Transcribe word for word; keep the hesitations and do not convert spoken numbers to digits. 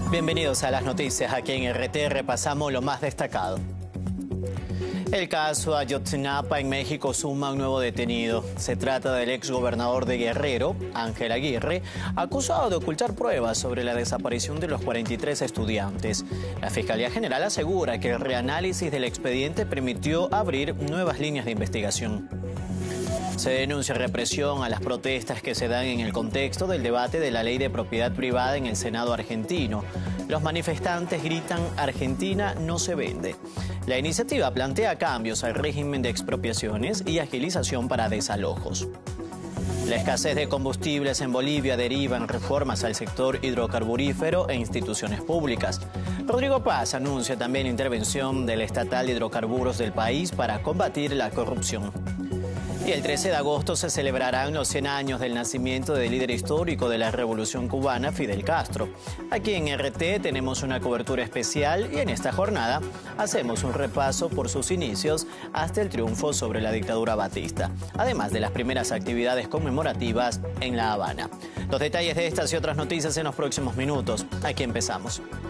Bienvenidos a las noticias. Aquí en R T repasamos lo más destacado. El caso Ayotzinapa en México suma un nuevo detenido. Se trata del exgobernador de Guerrero, Ángel Aguirre, acusado de ocultar pruebas sobre la desaparición de los cuarenta y tres estudiantes. La Fiscalía General asegura que el reanálisis del expediente permitió abrir nuevas líneas de investigación. Se denuncia represión a las protestas que se dan en el contexto del debate de la ley de propiedad privada en el Senado argentino. Los manifestantes gritan «Argentina no se vende». La iniciativa plantea cambios al régimen de expropiaciones y agilización para desalojos. La escasez de combustibles en Bolivia deriva en reformas al sector hidrocarburífero e instituciones públicas. Rodrigo Paz anuncia también intervención del estatal de hidrocarburos del país para combatir la corrupción. Y el trece de agosto se celebrarán los cien años del nacimiento del líder histórico de la Revolución Cubana, Fidel Castro. Aquí en R T tenemos una cobertura especial y en esta jornada hacemos un repaso por sus inicios hasta el triunfo sobre la dictadura batista, además de las primeras actividades conmemorativas en La Habana. Los detalles de estas y otras noticias en los próximos minutos. Aquí empezamos.